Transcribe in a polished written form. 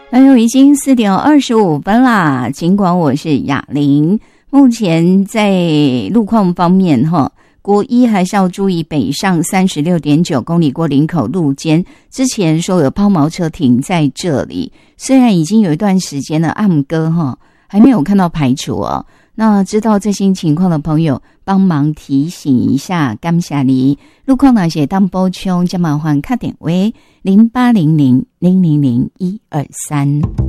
哎呦，已经4点25分啦。尽管我是雅玲，目前在路况方面国一还是要注意北上36.9公里过林口路肩，之前说有抛锚车停在这里，虽然已经有一段时间了，暗哥还没有看到排除哦。那知道最新情况的朋友帮忙提醒一下，感谢你。路况那些当补充，就麻烦打电话0800000123。